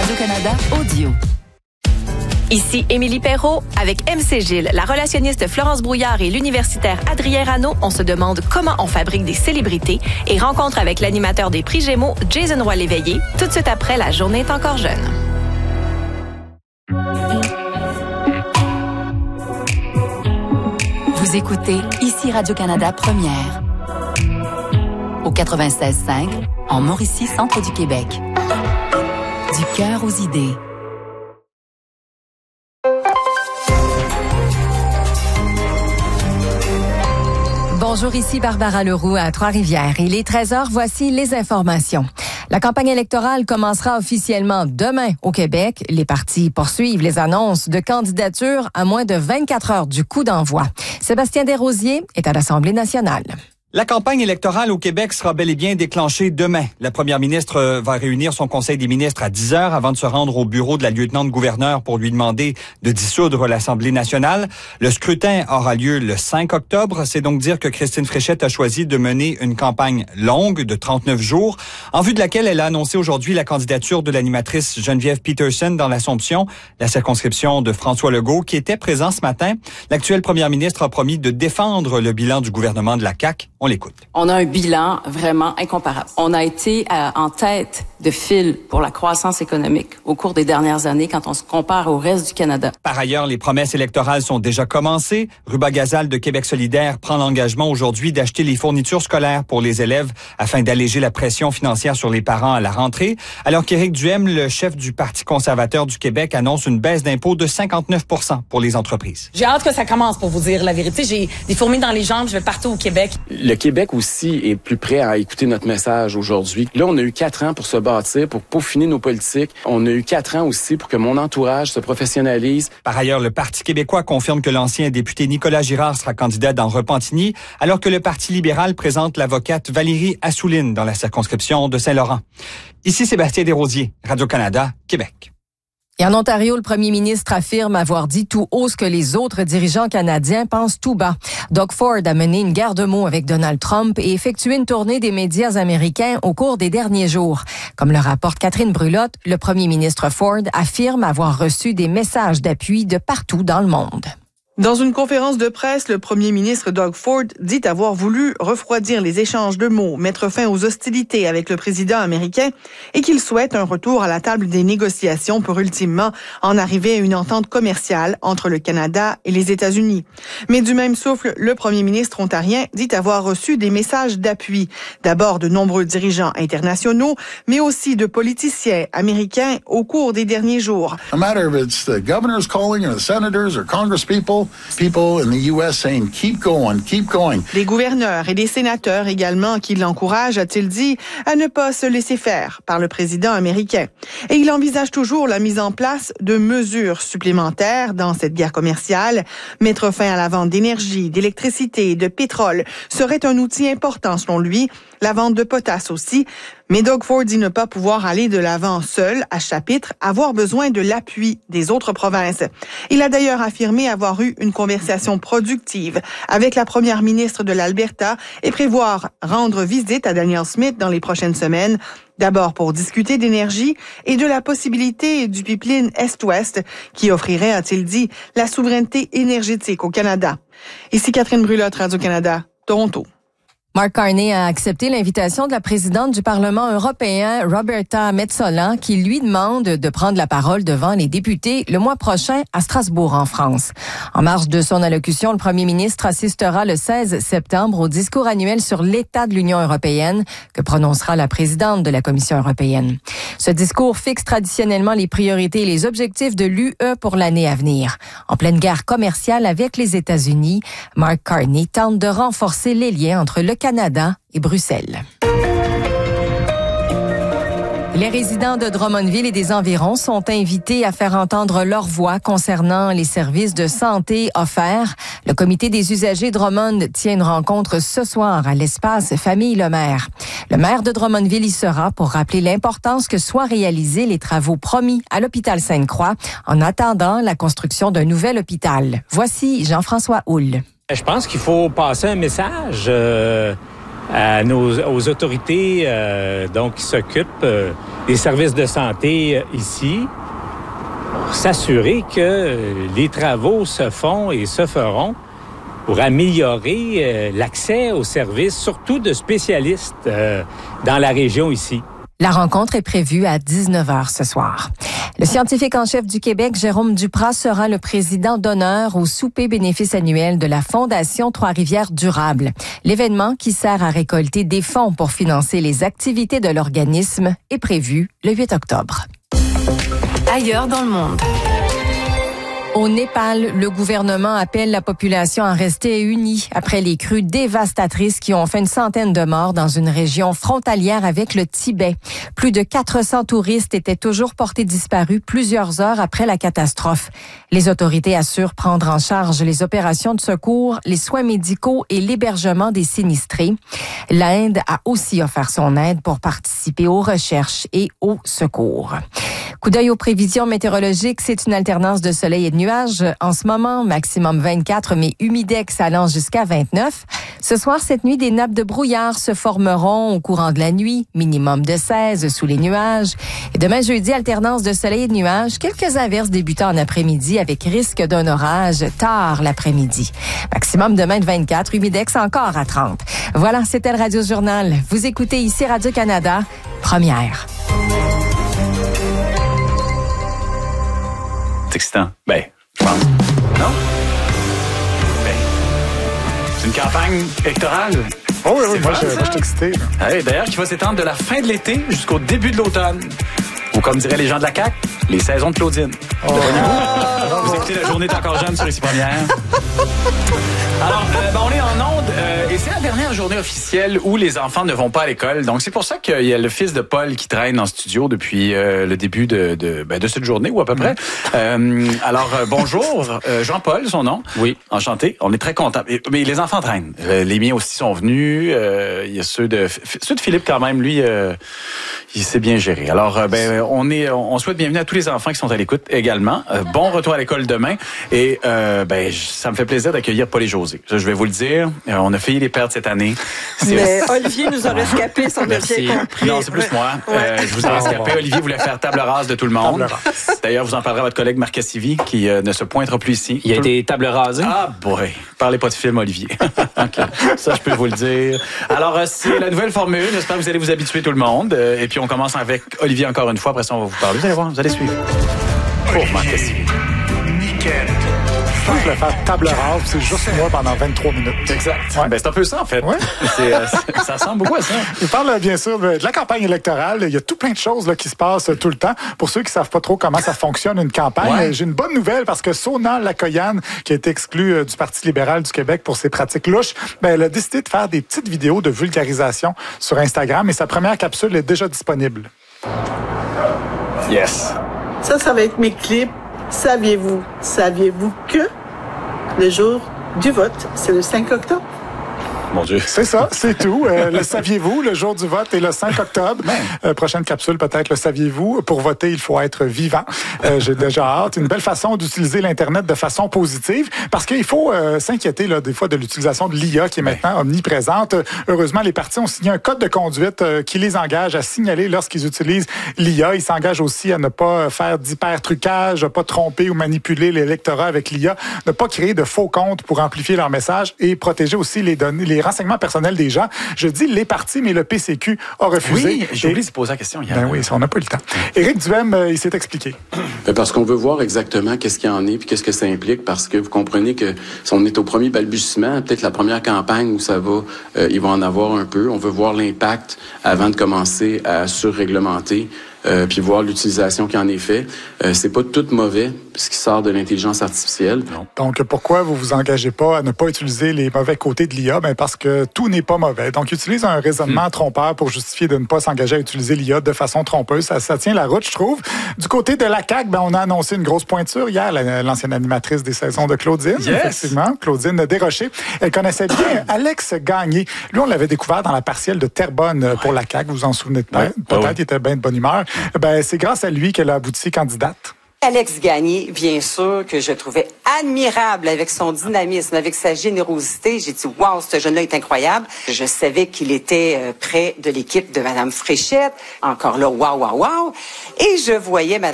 Radio-Canada Audio. Ici Émilie Perrault. Avec MC Gilles, la relationniste Florence Brouillard et l'universitaire Adrien Rano, on se demande comment on fabrique des célébrités et rencontre avec l'animateur des Prix Gémeaux, Jason Roy-Léveillé, tout de suite après La journée est encore jeune. Vous écoutez ici Radio-Canada Première. Au 96.5, en Mauricie, centre du Québec. Du cœur aux idées. Bonjour, ici Barbara Leroux à Trois-Rivières. Il est 13h, voici les informations. La campagne électorale commencera officiellement demain au Québec. Les partis poursuivent les annonces de candidature à moins de 24 heures du coup d'envoi. Sébastien Desrosiers est à l'Assemblée nationale. La campagne électorale au Québec sera bel et bien déclenchée demain. La première ministre va réunir son conseil des ministres à 10 heures avant de se rendre au bureau de la lieutenant-gouverneur pour lui demander de dissoudre l'Assemblée nationale. Le scrutin aura lieu le 5 octobre. C'est donc dire que Christine Fréchette a choisi de mener une campagne longue de 39 jours, en vue de laquelle elle a annoncé aujourd'hui la candidature de l'animatrice Geneviève Peterson dans l'Assomption, la circonscription de François Legault, qui était présent ce matin. L'actuelle première ministre a promis de défendre le bilan du gouvernement de la CAQ. On l'écoute. On a un bilan vraiment incomparable. On a été en tête de file pour la croissance économique au cours des dernières années quand on se compare au reste du Canada. Par ailleurs, les promesses électorales sont déjà commencées. Ruba Gazal de Québec solidaire prend l'engagement aujourd'hui d'acheter les fournitures scolaires pour les élèves afin d'alléger la pression financière sur les parents à la rentrée, alors qu'Éric Duhaime, le chef du Parti conservateur du Québec, annonce une baisse d'impôts de 59% pour les entreprises. J'ai hâte que ça commence, pour vous dire la vérité. J'ai des fourmis dans les jambes, je vais partout au Québec. Le Québec aussi est plus prêt à écouter notre message aujourd'hui. Là, on a eu 4 ans pour se bâtir, pour peaufiner nos politiques. On a eu 4 ans aussi pour que mon entourage se professionnalise. Par ailleurs, le Parti québécois confirme que l'ancien député Nicolas Girard sera candidat dans Repentigny, alors que le Parti libéral présente l'avocate Valérie Assouline dans la circonscription de Saint-Laurent. Ici Sébastien Desrosiers, Radio-Canada, Québec. Et en Ontario, le premier ministre affirme avoir dit tout haut ce que les autres dirigeants canadiens pensent tout bas. Doug Ford a mené une guerre de mots avec Donald Trump et effectué une tournée des médias américains au cours des derniers jours. Comme le rapporte Catherine Brulotte, le premier ministre Ford affirme avoir reçu des messages d'appui de partout dans le monde. Dans une conférence de presse, le premier ministre Doug Ford dit avoir voulu refroidir les échanges de mots, mettre fin aux hostilités avec le président américain et qu'il souhaite un retour à la table des négociations pour ultimement en arriver à une entente commerciale entre le Canada et les États-Unis. Mais du même souffle, le premier ministre ontarien dit avoir reçu des messages d'appui, d'abord de nombreux dirigeants internationaux, mais aussi de politiciens américains au cours des derniers jours. No matter if it's the governors calling or the senators or congresspeople, people in the US saying keep going, keep going. Les gouverneurs et les sénateurs également qui l'encouragent, a-t-il dit, à ne pas se laisser faire par le président américain. Et il envisage toujours la mise en place de mesures supplémentaires dans cette guerre commerciale. Mettre fin à la vente d'énergie, d'électricité, de pétrole serait un outil important selon lui. La vente de potasse aussi. Mais Doug Ford dit ne pas pouvoir aller de l'avant seul, à chapitre, avoir besoin de l'appui des autres provinces. Il a d'ailleurs affirmé avoir eu une conversation productive avec la première ministre de l'Alberta et prévoir rendre visite à Danielle Smith dans les prochaines semaines. D'abord pour discuter d'énergie et de la possibilité du pipeline Est-Ouest qui offrirait, a-t-il dit, la souveraineté énergétique au Canada. Ici Catherine Brulotte, Radio-Canada, Toronto. Mark Carney a accepté l'invitation de la présidente du Parlement européen, Roberta Metsola, qui lui demande de prendre la parole devant les députés le mois prochain à Strasbourg, en France. En marge de son allocution, le premier ministre assistera le 16 septembre au discours annuel sur l'état de l'Union européenne que prononcera la présidente de la Commission européenne. Ce discours fixe traditionnellement les priorités et les objectifs de l'UE pour l'année à venir. En pleine guerre commerciale avec les États-Unis, Mark Carney tente de renforcer les liens entre le Canada et Bruxelles. Les résidents de Drummondville et des environs sont invités à faire entendre leur voix concernant les services de santé offerts. Le comité des usagers Drummond tient une rencontre ce soir à l'espace Famille Lemaire. Le maire de Drummondville y sera pour rappeler l'importance que soient réalisés les travaux promis à l'hôpital Sainte-Croix en attendant la construction d'un nouvel hôpital. Voici Jean-François Houle. Je pense qu'il faut passer un message. aux autorités qui s'occupent des services de santé ici, pour s'assurer que les travaux se font et se feront pour améliorer l'accès aux services, surtout de spécialistes dans la région ici. La rencontre est prévue à 19h ce soir. Le scientifique en chef du Québec, Jérôme Duprat, sera le président d'honneur au souper bénéfice annuel de la Fondation Trois-Rivières Durable. L'événement, qui sert à récolter des fonds pour financer les activités de l'organisme, est prévu le 8 octobre. Ailleurs dans le monde. Au Népal, le gouvernement appelle la population à rester unie après les crues dévastatrices qui ont fait une centaine de morts dans une région frontalière avec le Tibet. Plus de 400 touristes étaient toujours portés disparus plusieurs heures après la catastrophe. Les autorités assurent prendre en charge les opérations de secours, les soins médicaux et l'hébergement des sinistrés. L'Inde a aussi offert son aide pour participer aux recherches et aux secours. Coup d'œil aux prévisions météorologiques, c'est une alternance de soleil et de nuages. En ce moment, maximum 24, mais humidex allant jusqu'à 29. Ce soir, cette nuit, des nappes de brouillard se formeront au courant de la nuit, minimum de 16 sous les nuages. Et demain, jeudi, alternance de soleil et de nuages, quelques averses débutant en après-midi avec risque d'un orage tard l'après-midi. Maximum demain de 24, humidex encore à 30. Voilà, c'était le Radio Journal. Vous écoutez ici Radio-Canada, première. C'est excitant. Ben, je pense. Non? Ben, c'est une campagne électorale. Oh oui, moi je suis excité. Hey, d'ailleurs, qui va s'étendre de la fin de l'été jusqu'au début de l'automne. Ou comme diraient les gens de la CAQ, les saisons de Claudine. Oh. Vous écoutez La Journée est encore jeune sur ici première. Alors, on est en onde et c'est la dernière journée officielle où les enfants ne vont pas à l'école. Donc, c'est pour ça qu'il y a le fils de Paul qui traîne en studio depuis le début de cette journée ou à peu près. Bonjour, Jean-Paul, son nom. Oui. Enchanté. On est très contents. Mais les enfants traînent. Les miens aussi sont venus. Il y a ceux de Philippe quand même. Lui, il s'est bien géré. Alors, on souhaite bienvenue à tous les enfants qui sont à l'écoute également. Bon retour à l'école demain. Et ça me fait plaisir d'accueillir Paul et José. Ça, je vais vous le dire. On a failli les perdre cette année. Mais Olivier nous a rescapé, sans bien compris. Non, c'est plus moi. Je vous ai rescapé. Olivier voulait faire table rase de tout le monde. D'ailleurs, vous en parlerez à votre collègue Marc Cassivi, qui ne se pointera plus ici. Il a été table rasé. Ah, boy. Parlez pas de film, Olivier. Okay. Ça, je peux vous le dire. Alors, c'est la nouvelle formule. J'espère que vous allez vous habituer tout le monde. Et puis, on commence avec Olivier encore une fois. Après ça, on va vous parler. Vous allez voir, vous allez suivre. Pour Marc Cassivi. Nickel. Je vais faire table rase, c'est juste moi pendant 23 minutes. Exact. Ouais. Ben, c'est un peu ça, en fait. Ouais. Ça ressemble beaucoup à ça. Il parle, bien sûr, de la campagne électorale. Il y a tout plein de choses là, qui se passent tout le temps. Pour ceux qui savent pas trop comment ça fonctionne, une campagne, j'ai une bonne nouvelle parce que Sona Lacoyane, qui a été exclue du Parti libéral du Québec pour ses pratiques louches, elle a décidé de faire des petites vidéos de vulgarisation sur Instagram et sa première capsule est déjà disponible. Yes. Ça va être mes clips. Saviez-vous que le jour du vote, c'est le 5 octobre? Mon Dieu. C'est ça, c'est tout. Le saviez-vous, le jour du vote est le 5 octobre. Prochaine capsule, peut-être le saviez-vous. Pour voter, il faut être vivant. J'ai déjà hâte. Une belle façon d'utiliser l'Internet de façon positive parce qu'il faut s'inquiéter là, des fois de l'utilisation de l'IA qui est maintenant omniprésente. Heureusement, les partis ont signé un code de conduite qui les engage à signaler lorsqu'ils utilisent l'IA. Ils s'engagent aussi à ne pas faire d'hyper-trucage, à ne pas tromper ou manipuler l'électorat avec l'IA, ne pas créer de faux comptes pour amplifier leur message et protéger aussi les données, les renseignements personnels des gens. Je dis les partis, mais le PCQ a refusé. Oui, j'ai oublié de poser la question hier. Ben oui, on n'a pas eu le temps. Éric Duhem, il s'est expliqué. Parce qu'on veut voir exactement qu'est-ce qu'il y en est puis qu'est-ce que ça implique, parce que vous comprenez que si on est au premier balbutiement, peut-être la première campagne où ça va, il va en avoir un peu. On veut voir l'impact avant de commencer à surréglementer. Puis voir l'utilisation qui en est fait. C'est pas tout mauvais, ce qui sort de l'intelligence artificielle. Non. Donc, pourquoi vous vous engagez pas à ne pas utiliser les mauvais côtés de l'IA? Ben parce que tout n'est pas mauvais. Donc, utilise un raisonnement trompeur pour justifier de ne pas s'engager à utiliser l'IA de façon trompeuse. Ça tient la route, je trouve. Du côté de la CAQ, on a annoncé une grosse pointure hier, l'ancienne animatrice des saisons de Claudine. Yes. Effectivement, Claudine Desrochers. Elle connaissait bien Alex Gagné. Lui, on l'avait découvert dans la partielle de Terrebonne pour la CAQ. Vous vous en souvenez peut-être. Il était bien de bonne humeur. Ben, c'est grâce à lui qu'elle a abouti candidate. Alex Gagné, bien sûr, que je trouvais admirable avec son dynamisme, avec sa générosité. J'ai dit, wow, ce jeune-là est incroyable. Je savais qu'il était près de l'équipe de Mme Fréchette. Encore là, wow, wow, wow. Et je voyais Mme